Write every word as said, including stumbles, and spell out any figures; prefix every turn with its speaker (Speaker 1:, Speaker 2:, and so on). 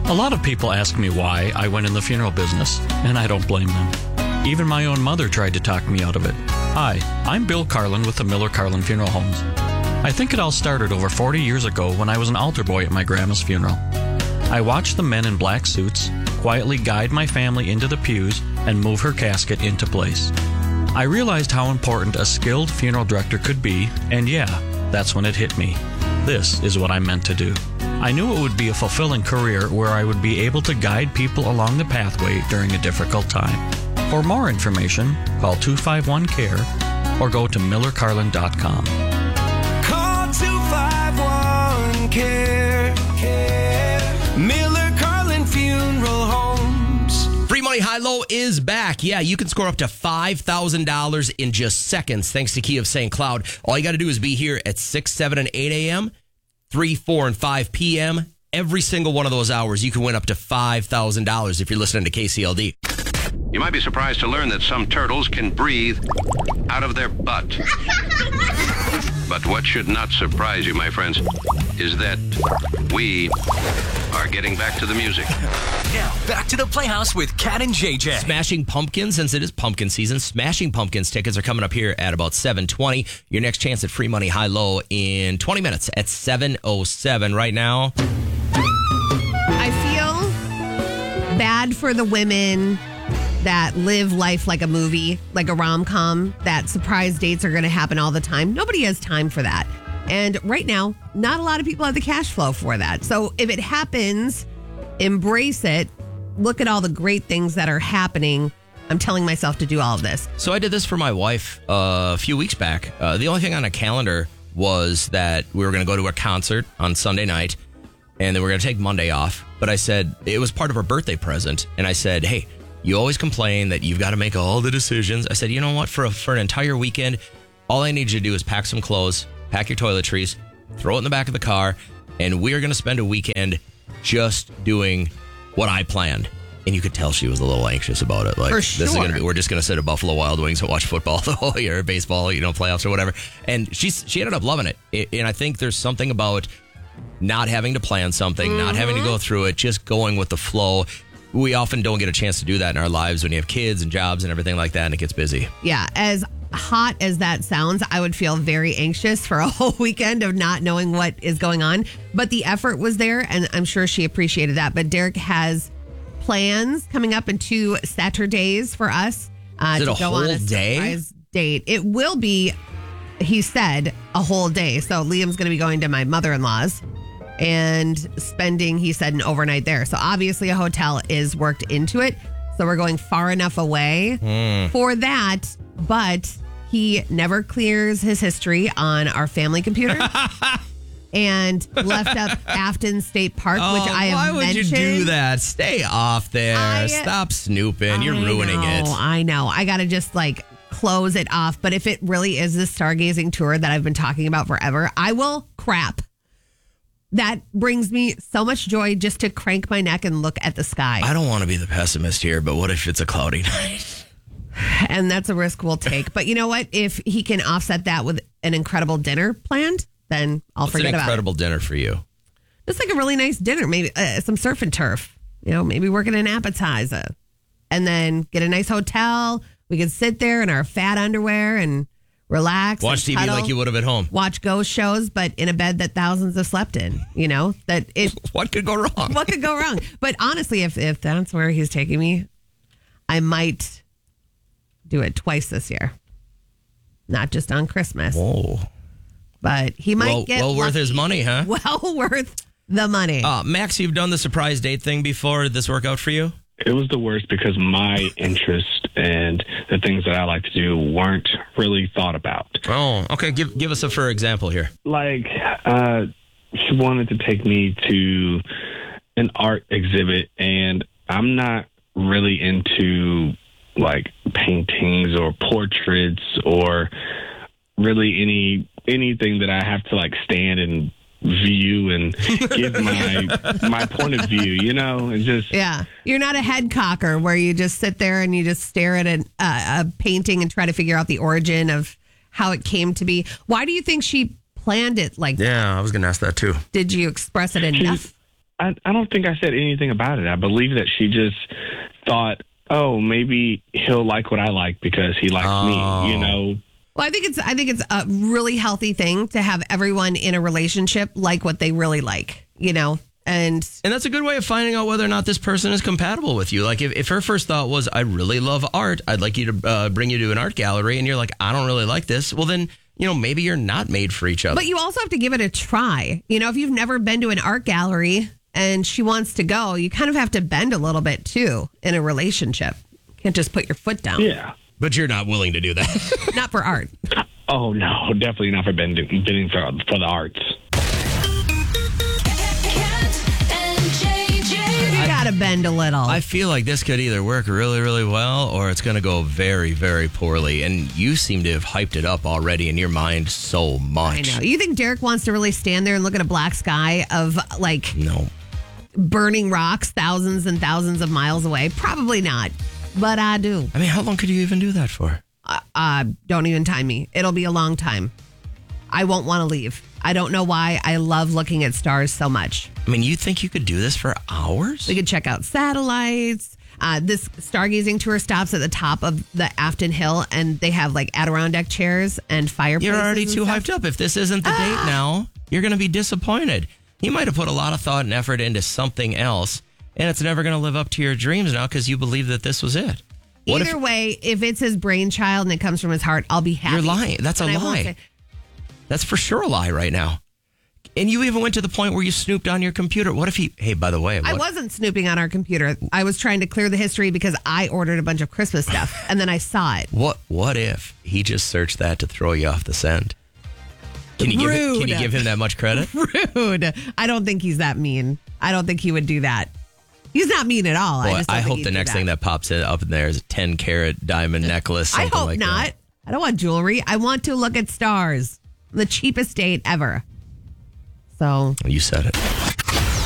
Speaker 1: A lot of people ask me why I went in the funeral business, and I don't blame them. Even my own mother tried to talk me out of it. Hi, I'm Bill Carlin with the Miller Carlin Funeral Homes. I think it all started over forty years ago when I was an altar boy at my grandma's funeral. I watched the men in black suits quietly guide my family into the pews and move her casket into place. I realized how important a skilled funeral director could be, and yeah, that's when it hit me. This is what I meant to do. I knew it would be a fulfilling career where I would be able to guide people along the pathway during a difficult time. For more information, call two five one C A R E or go to miller carlin dot com.
Speaker 2: Call two five one C A R E. Miller Carlin Funeral Homes.
Speaker 3: Free Money High Low is back. Yeah, you can score up to five thousand dollars in just seconds thanks to Key of Saint Cloud. All you got to do is be here at six, seven, and eight a.m., three, four, and five p.m. Every single one of those hours, you can win up to five thousand dollars if you're listening to K C L D.
Speaker 4: You might be surprised to learn that some turtles can breathe out of their butt. But what should not surprise you, my friends, is that we are getting back to the music.
Speaker 5: Now, back to the Playhouse with Cat and J J.
Speaker 3: Smashing Pumpkins, since it is pumpkin season, Smashing Pumpkins tickets are coming up here at about seven twenty. Your next chance at Free Money High Low in twenty minutes at seven oh seven. Right now,
Speaker 6: I feel bad for the women that live life like a movie, like a rom-com, that surprise dates are going to happen all the time. Nobody has time for that. And right now, not a lot of people have the cash flow for that. So if it happens, embrace it. Look at all the great things that are happening. I'm telling myself to do all of this.
Speaker 3: So I did this for my wife uh, a few weeks back. Uh, the only thing on a calendar was that we were going to go to a concert on Sunday night, and then we were going to take Monday off. But I said, it was part of her birthday present. And I said, hey, you always complain that you've got to make all the decisions. I said, you know what? For a, for an entire weekend, all I need you to do is pack some clothes, pack your toiletries, throw it in the back of the car, and we are going to spend a weekend just doing what I planned. And you could tell she was a little anxious about it. Like,
Speaker 6: For
Speaker 3: this is
Speaker 6: sure.
Speaker 3: going to be, we're just going to sit at Buffalo Wild Wings and watch football the whole year, baseball, you know, playoffs or whatever. And she's, she ended up loving it. it. And I think there's something about not having to plan something, mm-hmm. not having to go through it, just going with the flow. We often don't get a chance to do that in our lives when you have kids and jobs and everything like that, and it gets busy.
Speaker 6: Yeah, as hot as that sounds, I would feel very anxious for a whole weekend of not knowing what is going on. But the effort was there, and I'm sure she appreciated that. But Derek has plans coming up in two Saturdays for us uh,
Speaker 3: Is it
Speaker 6: to
Speaker 3: a
Speaker 6: go on
Speaker 3: whole
Speaker 6: a
Speaker 3: day?
Speaker 6: surprise date. It will be, he said, a whole day. So Liam's going to be going to my mother-in-law's and spending, he said, an overnight there. So obviously a hotel is worked into it. So we're going far enough away
Speaker 3: Mm.
Speaker 6: for that. But he never clears his history on our family computer. And left up Afton State Park,
Speaker 3: Oh,
Speaker 6: which I have
Speaker 3: why would
Speaker 6: mentioned.
Speaker 3: you do that? Stay off there.
Speaker 6: I-
Speaker 3: Stop snooping. You're
Speaker 6: I
Speaker 3: ruining
Speaker 6: know,
Speaker 3: it.
Speaker 6: I know. I got to just like close it off. But if it really is this stargazing tour that I've been talking about forever, I will crap. That brings me so much joy just to crank my neck and look at the sky.
Speaker 3: I don't want to be the pessimist here, but what if it's a cloudy night?
Speaker 6: And that's a risk we'll take. But you know what? If he can offset that with an incredible dinner planned, then I'll
Speaker 3: What's
Speaker 6: forget
Speaker 3: an
Speaker 6: about it.
Speaker 3: incredible dinner for you?
Speaker 6: Just like a really nice dinner, maybe uh, some surf and turf. You know, maybe work at an appetizer, and then get a nice hotel. We could sit there in our fat underwear and relax.
Speaker 3: Watch
Speaker 6: and
Speaker 3: T V
Speaker 6: cuddle,
Speaker 3: like you would have at home.
Speaker 6: Watch ghost shows, but in a bed that thousands have slept in. You know that it.
Speaker 3: What could go wrong?
Speaker 6: What could go wrong? But honestly, if if that's where he's taking me, I might do it twice this year, not just on Christmas.
Speaker 3: Whoa.
Speaker 6: But he might
Speaker 3: Well,
Speaker 6: get
Speaker 3: well worth
Speaker 6: lucky.
Speaker 3: his money, huh?
Speaker 6: Well worth the money.
Speaker 3: Uh, Max, you've done the surprise date thing before. Did this work out for you?
Speaker 7: It was the worst because my interest and the things that I like to do weren't really thought about.
Speaker 3: Oh, okay. Give give us a for example here.
Speaker 7: Like, uh, she wanted to take me to an art exhibit, and I'm not really into like paintings or portraits or really any anything that I have to like stand and view and give my my point of view, you know, and just
Speaker 6: Yeah. You're not a head cocker where you just sit there and you just stare at an, uh, a painting and try to figure out the origin of how it came to be. Why do you think she planned it like that?
Speaker 3: Yeah, I was going to ask that too.
Speaker 6: Did you express it enough?
Speaker 7: I, I don't think I said anything about it. I believe that she just thought, oh, maybe he'll like what I like because he likes
Speaker 3: Oh.
Speaker 7: me, you know?
Speaker 6: Well, I think it's I think it's a really healthy thing to have everyone in a relationship like what they really like, you know? And
Speaker 3: And that's a good way of finding out whether or not this person is compatible with you. Like if, if her first thought was, I really love art, I'd like you to uh, bring you to an art gallery, and you're like, I don't really like this. Well, then, you know, maybe you're not made for each other.
Speaker 6: but you also have to give it a try. You know, if you've never been to an art gallery and she wants to go, you kind of have to bend a little bit too in a relationship. You can't just put your foot down.
Speaker 7: Yeah.
Speaker 3: But you're not willing to do that.
Speaker 6: Not for art.
Speaker 7: Oh, no, definitely not for bending, bending for, for the arts.
Speaker 6: You gotta bend a little.
Speaker 3: I feel like this could either work really, really well, or it's going to go very, very poorly. And you seem to have hyped it up already in your mind so
Speaker 6: I
Speaker 3: much.
Speaker 6: know. You think Derek wants to really stand there and look at a black sky of like
Speaker 3: No.
Speaker 6: burning rocks thousands and thousands of miles away? Probably not. But I do.
Speaker 3: I mean, how long could you even do that for?
Speaker 6: Uh, uh, don't even time me. It'll be a long time. I won't want to leave. I don't know why. I love looking at stars so much.
Speaker 3: I mean, you think you could do this for hours?
Speaker 6: We could check out satellites. Uh, this stargazing tour stops at the top of the Afton Hill, and they have like Adirondack chairs and fireplaces.
Speaker 3: You're already
Speaker 6: and
Speaker 3: too
Speaker 6: stuff.
Speaker 3: hyped up. If this isn't the
Speaker 6: Ah.
Speaker 3: date now, you're going to be disappointed. You might have put a lot of thought and effort into something else, and it's never going to live up to your dreams now because you believe that this was it. What
Speaker 6: Either
Speaker 3: if
Speaker 6: way, if it's his brainchild and it comes from his heart, I'll be happy.
Speaker 3: you're lying? That's a
Speaker 6: And I won't
Speaker 3: lie.
Speaker 6: say-
Speaker 3: That's for sure a lie right now. And you even went to the point where you snooped on your computer. What if he, hey, by the way,
Speaker 6: I
Speaker 3: what-
Speaker 6: wasn't snooping on our computer. I was trying to clear the history because I ordered a bunch of Christmas stuff, and then I saw it.
Speaker 3: What what if he just searched that to throw you off the scent? Can you give him, can you
Speaker 6: Rude.
Speaker 3: give him that much credit?
Speaker 6: Rude. I don't think he's that mean. I don't think he would do that. He's not mean at all. I,
Speaker 3: Boy,
Speaker 6: just don't
Speaker 3: I
Speaker 6: think
Speaker 3: hope
Speaker 6: he'd
Speaker 3: the
Speaker 6: do
Speaker 3: next
Speaker 6: that.
Speaker 3: thing that pops in, up in there is a ten carat diamond necklace.
Speaker 6: I
Speaker 3: Something
Speaker 6: hope
Speaker 3: like
Speaker 6: not.
Speaker 3: That.
Speaker 6: I don't want jewelry. I want to look at stars. The cheapest date ever. So
Speaker 3: You said it.